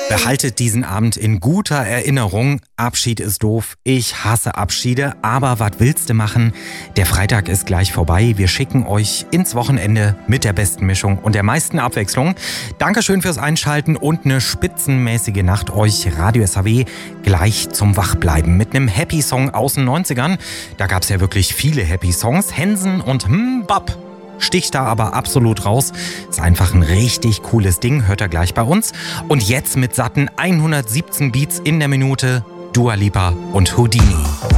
Behaltet diesen Abend in guter Erinnerung. Abschied ist doof. Ich hasse Abschiede. Aber was willst du machen? Der Freitag ist gleich vorbei. Wir schicken euch ins Wochenende mit der besten Mischung und der meisten Abwechslung. Dankeschön fürs Einschalten und eine spitzenmäßige Nacht euch. Radio SAW gleich zum Wachbleiben mit einem Happy-Song aus den 90ern. Da gab es ja wirklich viele Happy-Songs. Hensen und Bap sticht da aber absolut raus. Ist einfach ein richtig cooles Ding, hört er gleich bei uns. Und jetzt mit satten 117 Beats in der Minute, Dua Lipa und Houdini.